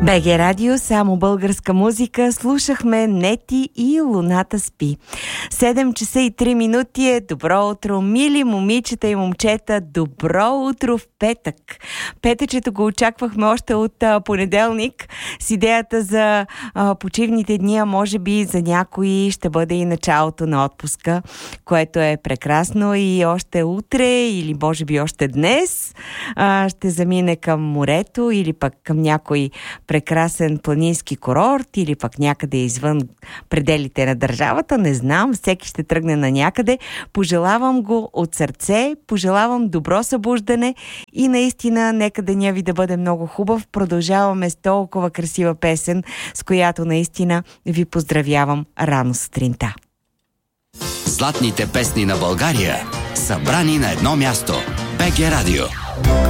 БГ Радио, само българска музика. Слушахме Нети и Луната спи. 7 часа и 3 минути е. Добро утро, мили момичета и момчета. Добро утро в петък. Петъчето го очаквахме още от понеделник с идеята за почивните дни, а може би за някои ще бъде и началото на отпуска, което е прекрасно и още утре или може би още днес ще замине към морето или пък към някой прекрасен планински курорт или пък някъде извън пределите на държавата. Не знам, всеки ще тръгне на някъде. Пожелавам го от сърце, пожелавам добро събуждане и наистина нека деня ви да бъде много хубав. Продължаваме с толкова красива песен, с която наистина ви поздравявам рано сутринта. Златните песни на България, събрани на едно място. БГ Радио.